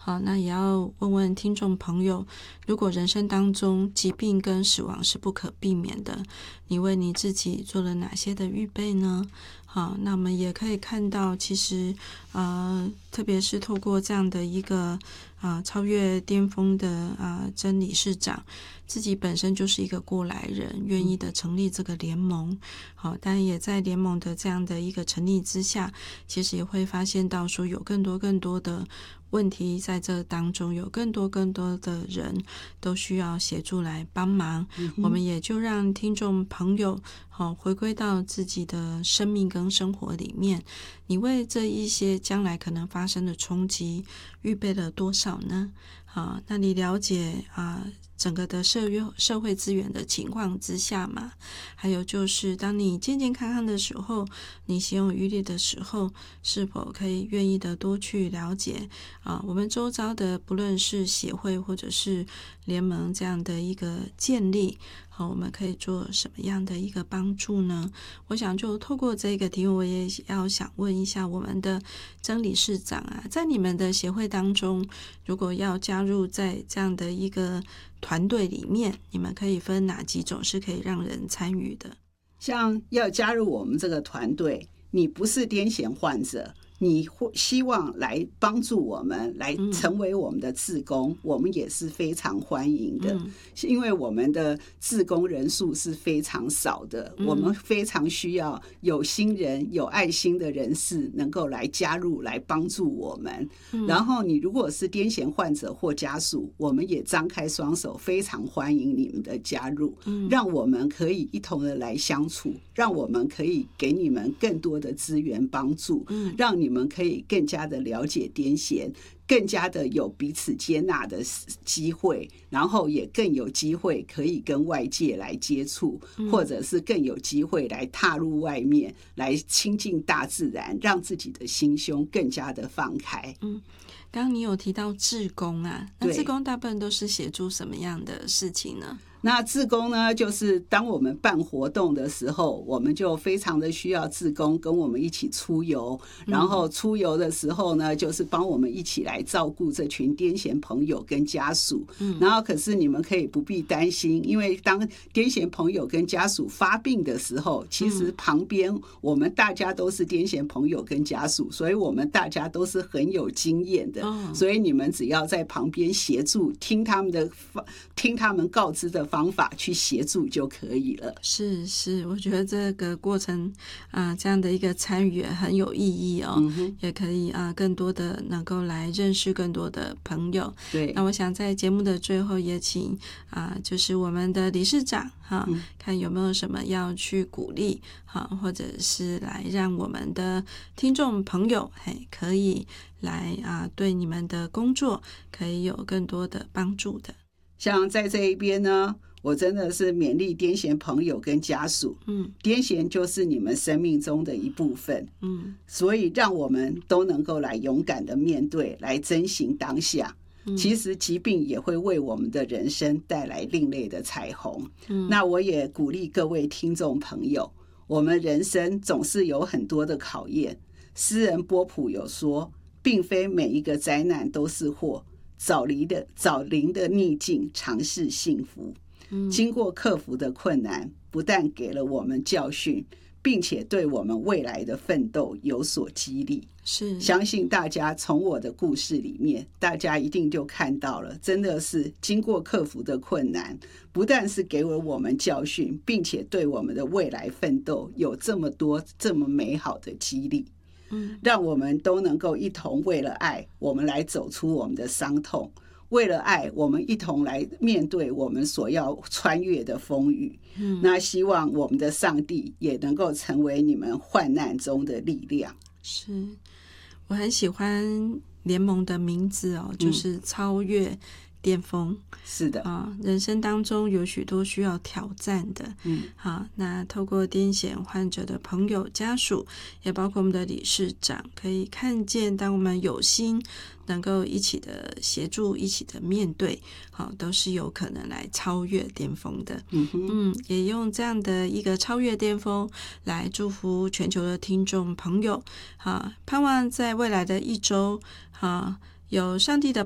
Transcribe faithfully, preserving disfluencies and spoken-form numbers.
好，那也要问问听众朋友，如果人生当中疾病跟死亡是不可避免的，你为你自己做了哪些的预备呢？好，那我们也可以看到，其实呃，特别是透过这样的一个啊、呃、超越巅峰的啊、呃、真理事长，自己本身就是一个过来人，愿意的成立这个联盟。好，但也在联盟的这样的一个成立之下，其实也会发现到说有更多更多的问题在这当中，有更多更多的人都需要协助来帮忙。嗯、我们也就让听众朋友好、哦、回归到自己的生命跟生活里面，你为这一些将来可能发生的冲击预备了多少呢？好，那你了解啊、呃、整个的社会社会资源的情况之下嘛？还有就是当你健健康康的时候，你心有余力的时候，是否可以愿意的多去了解啊、呃、我们周遭的不论是协会或者是联盟这样的一个建立，好，我们可以做什么样的一个帮助呢？我想就透过这个题目，我也要想问一下我们的曾理事长啊，在你们的协会当中，如果要加入在这样的一个团队里面，你们可以分哪几种是可以让人参与的？ 像要加入我们这个团队，你不是癫痫患者，你希望来帮助我们，来成为我们的志工、嗯、我们也是非常欢迎的、嗯、因为我们的志工人数是非常少的、嗯、我们非常需要有心人有爱心的人士能够来加入来帮助我们、嗯、然后你如果是癫痫患者或家属，我们也张开双手非常欢迎你们的加入、嗯、让我们可以一同的来相处，让我们可以给你们更多的资源帮助、嗯、让你你们可以更加的了解癫痫，更加的有彼此接纳的机会，然后也更有机会可以跟外界来接触、嗯、或者是更有机会来踏入外面，来亲近大自然，让自己的心胸更加的放开。 嗯，刚刚你有提到志工啊，那志工大部分都是协助什么样的事情呢？ 那志工呢，就是当我们办活动的时候，我们就非常的需要志工跟我们一起出游，然后出游的时候呢，就是帮我们一起来照顾这群癫痫朋友跟家属。然后可是你们可以不必担心，因为当癫痫朋友跟家属发病的时候，其实旁边我们大家都是癫痫朋友跟家属，所以我们大家都是很有经验的，所以你们只要在旁边协助，听他们的听他们告知的方法去协助就可以了。 是是，我觉得这个过程啊、呃，这样的一个参与很有意义哦，嗯、也可以啊、呃，更多的能够来认识更多的朋友。 对， 那我想在节目的最后也请啊、呃，就是我们的理事长哈、嗯，看有没有什么要去鼓励哈，或者是来让我们的听众朋友嘿可以来啊、呃，对你们的工作可以有更多的帮助的。 像在这一边呢，我真的是勉励癫痫朋友跟家属，嗯，癫痫就是你们生命中的一部分，嗯，所以让我们都能够来勇敢的面对，来珍惜当下。嗯、其实疾病也会为我们的人生带来另类的彩虹。嗯，那我也鼓励各位听众朋友，我们人生总是有很多的考验。诗人波普有说，并非每一个灾难都是祸。早临的早临的逆境常是幸福、嗯、经过克服的困难不但给了我们教训，并且对我们未来的奋斗有所激励。 是， 相信大家从我的故事里面，大家一定就看到了，真的是经过克服的困难不但是给了我们教训，并且对我们的未来奋斗有这么多这么美好的激励。嗯，让我们都能够一同为了爱，我们来走出我们的伤痛；为了爱，我们一同来面对我们所要穿越的风雨。嗯，那希望我们的上帝也能够成为你们患难中的力量。 是，我很喜欢联盟的名字哦，就是超越巅峰。 是的啊，人生当中有许多需要挑战的，嗯，好，那透过癫痫患者的朋友家属，也包括我们的理事长，可以看见，当我们有心能够一起的协助，一起的面对，好，都是有可能来超越巅峰的。嗯嗯，也用这样的一个超越巅峰来祝福全球的听众朋友，好，盼望在未来的一周，好，有上帝的